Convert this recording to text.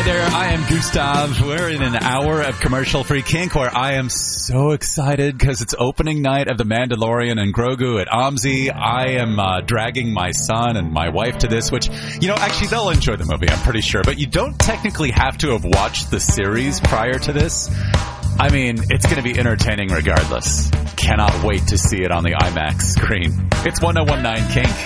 there, I am Gustav. We're in an hour of commercial-free kink where I am so excited because it's opening night of The Mandalorian and Grogu at OMSI. I am dragging my son and my wife to this, which, actually they'll enjoy the movie, I'm pretty sure. But you don't technically have to have watched the series prior to this. I mean, it's going to be entertaining regardless. Cannot wait to see it on the IMAX screen. It's 1019 Kink.